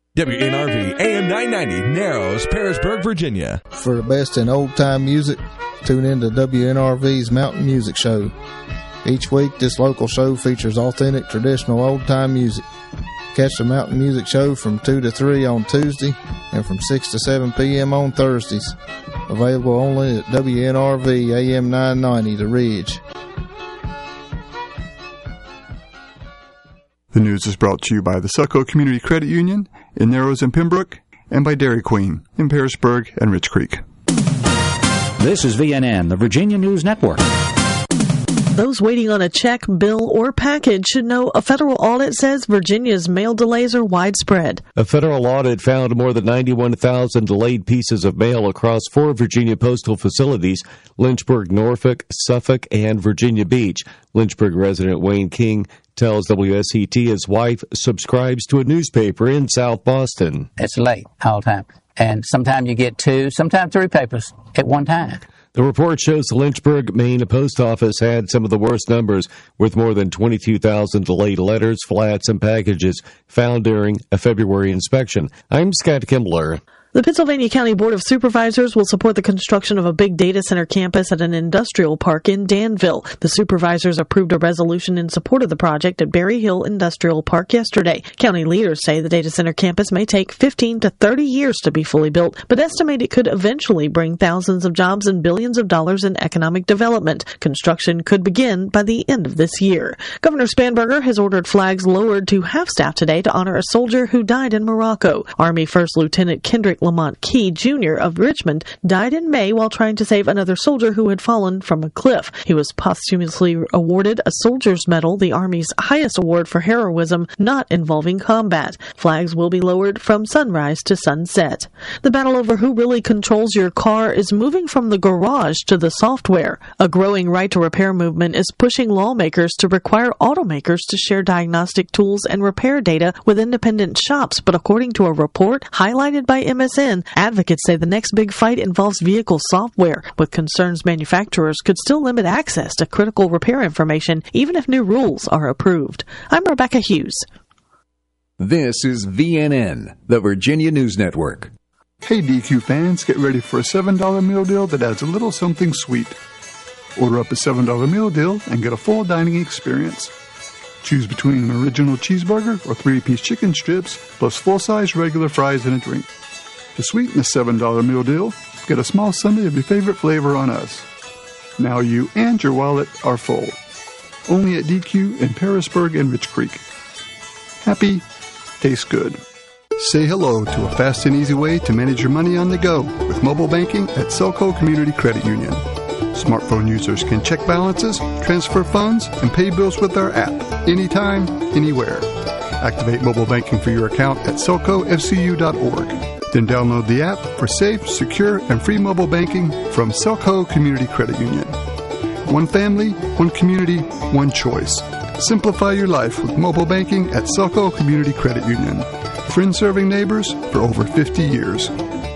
WNRV AM 990, Narrows, Parisburg, Virginia. For the best in old-time music, tune in to WNRV's Mountain Music Show. Each week, this local show features authentic, traditional old-time music. Catch the Mountain Music Show from 2 to 3 on Tuesday and from 6 to 7 p.m. on Thursdays. Available only at WNRV AM 990, The Ridge. The news is brought to you by the Selco Community Credit Union in Narrows and Pembroke, and by Dairy Queen in Parisburg and Rich Creek. This is VNN, the Virginia News Network. Those waiting on a check, bill, or package should know a federal audit says Virginia's mail delays are widespread. A federal audit found more than 91,000 delayed pieces of mail across 4 Virginia postal facilities: Lynchburg, Norfolk, Suffolk, and Virginia Beach. Lynchburg resident Wayne King tells WSET his wife subscribes to a newspaper in South Boston. It's late all the time, and sometimes you get 2, sometimes 3 papers at one time. The report shows the Lynchburg, Maine post office had some of the worst numbers, with more than 22,000 delayed letters, flats, and packages found during a February inspection. I'm Scott Kimbler. The Pennsylvania County Board of Supervisors will support the construction of a big data center campus at an industrial park in Danville. The supervisors approved a resolution in support of the project at Berry Hill Industrial Park yesterday. County leaders say the data center campus may take 15 to 30 years to be fully built, but estimate it could eventually bring thousands of jobs and billions of dollars in economic development. Construction could begin by the end of this year. Governor Spanberger has ordered flags lowered to half-staff today to honor a soldier who died in Morocco. Army First Lieutenant Kendrick Lamont Key, Jr. of Richmond, died in May while trying to save another soldier who had fallen from a cliff. He was posthumously awarded a Soldier's Medal, the Army's highest award for heroism not involving combat. Flags will be lowered from sunrise to sunset. The battle over who really controls your car is moving from the garage to the software. A growing right-to-repair movement is pushing lawmakers to require automakers to share diagnostic tools and repair data with independent shops, but according to a report highlighted by MSN, advocates say the next big fight involves vehicle software, with concerns manufacturers could still limit access to critical repair information even if new rules are approved. I'm Rebecca Hughes. This is VNN, the Virginia News Network. Hey DQ fans, get ready for a $7 meal deal that adds a little something sweet. Order up a $7 meal deal and get a full dining experience. Choose between an original cheeseburger or 3-piece chicken strips, plus full-size regular fries and a drink. To sweeten the $7 meal deal, get a small sundae of your favorite flavor on us. Now you and your wallet are full. Only at DQ in Parisburg and Rich Creek. Happy, tastes good. Say hello to a fast and easy way to manage your money on the go with mobile banking at Selco Community Credit Union. Smartphone users can check balances, transfer funds, and pay bills with our app anytime, anywhere. Activate mobile banking for your account at selcofcu.org. Then download the app for safe, secure, and free mobile banking from Selco Community Credit Union. One family, one community, one choice. Simplify your life with mobile banking at Selco Community Credit Union. Friends serving neighbors for over 50 years.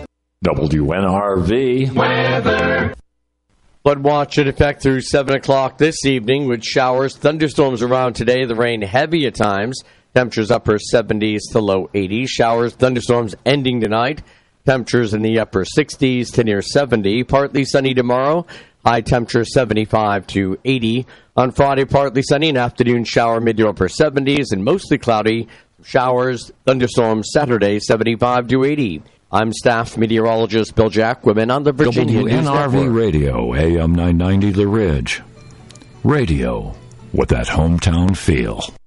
WNRV weather. Flood watch in effect through 7 o'clock this evening with showers, thunderstorms around today. The rain heavy at times. Temperatures upper 70s to low 80s. Showers, thunderstorms ending tonight. Temperatures in the upper 60s to near 70. Partly sunny tomorrow. High temperature 75 to 80. On Friday, partly sunny. An afternoon shower mid to upper 70s and mostly cloudy. Showers, thunderstorms Saturday 75 to 80. I'm staff meteorologist Bill Jacquemin on the Virginia News Network. WNRV Radio, AM 990 The Ridge. Radio with that hometown feel.